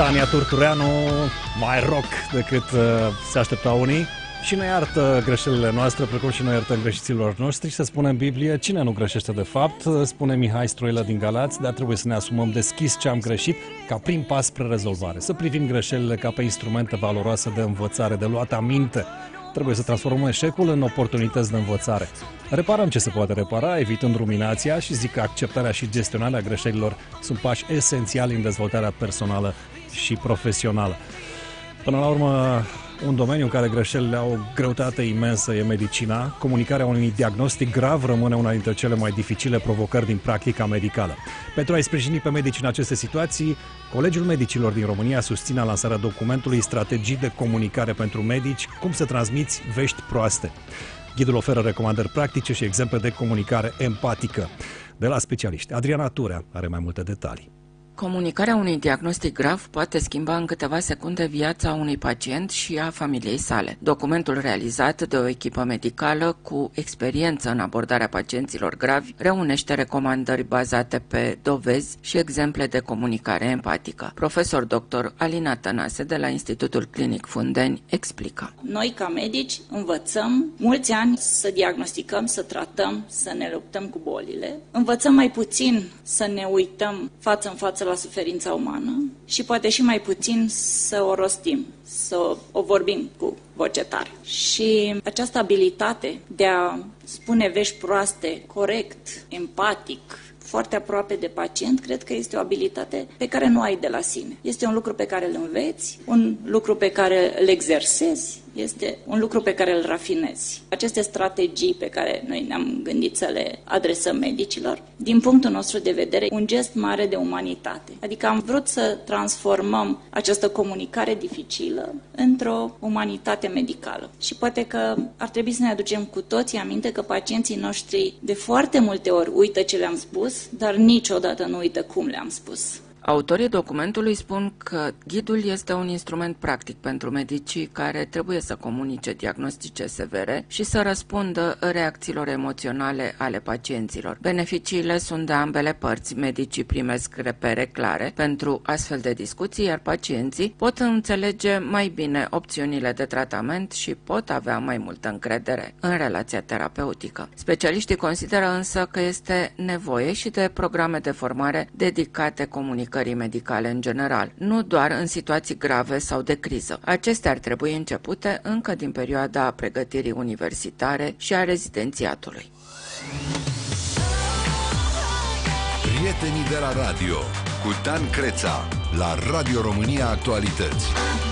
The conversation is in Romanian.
Tania Turtureanu, mai rock decât se aștepta unii. Și ne iartă greșelile noastre, precum și noi iertăm greșiților noștri. Se spune în Biblie, cine nu greșește de fapt, spune Mihai Stroilă din Galați, dar trebuie să ne asumăm deschis ce am greșit ca prim pas spre rezolvare. Să privim greșelile ca pe instrumente valoroase de învățare, de luat aminte. Trebuie să transformăm eșecul în oportunități de învățare. Reparăm ce se poate repara, evitând ruminația, și zic că acceptarea și gestionarea greșelilor sunt pași esențiali în dezvoltarea personală și profesională. Până la urmă, un domeniu în care greșelile au o greutate imensă e medicina. Comunicarea unui diagnostic grav rămâne una dintre cele mai dificile provocări din practica medicală. Pentru a-i sprijini pe medici în aceste situații, Colegiul Medicilor din România susține lansarea documentului Strategii de comunicare pentru medici, cum să transmiți vești proaste. Ghidul oferă recomandări practice și exemple de comunicare empatică. De la specialiști, Adriana Turea are mai multe detalii. Comunicarea unui diagnostic grav poate schimba în câteva secunde viața unui pacient și a familiei sale. Documentul realizat de o echipă medicală cu experiență în abordarea pacienților gravi reunește recomandări bazate pe dovezi și exemple de comunicare empatică. Profesor dr. Alina Tănase de la Institutul Clinic Fundeni explică. Noi ca medici învățăm mulți ani să diagnosticăm, să tratăm, să ne luptăm cu bolile. Învățăm mai puțin să ne uităm față în față la suferința umană și poate și mai puțin să o rostim, să o vorbim cu voce tare. Și această abilitate de a spune vești proaste, corect, empatic, foarte aproape de pacient, cred că este o abilitate pe care nu ai de la sine. Este un lucru pe care îl înveți, un lucru pe care îl exersezi, este un lucru pe care îl rafinezi. Aceste strategii pe care noi ne-am gândit să le adresăm medicilor, din punctul nostru de vedere, un gest mare de umanitate. Adică am vrut să transformăm această comunicare dificilă într-o umanitate medicală. Și poate că ar trebui să ne aducem cu toții aminte că pacienții noștri de foarte multe ori uită ce le-am spus, dar niciodată nu uită cum le-am spus. Autorii documentului spun că ghidul este un instrument practic pentru medicii care trebuie să comunice diagnostice severe și să răspundă reacțiilor emoționale ale pacienților. Beneficiile sunt de ambele părți. Medicii primesc repere clare pentru astfel de discuții, iar pacienții pot înțelege mai bine opțiunile de tratament și pot avea mai multă încredere în relația terapeutică. Specialiștii consideră însă că este nevoie și de programe de formare dedicate comunicării medicale în general, nu doar în situații grave sau de criză. Acestea ar trebui începute încă din perioada pregătirii universitare și a rezidențiatului. Prietenii de la radio cu Dan Creța la Radio România Actualități.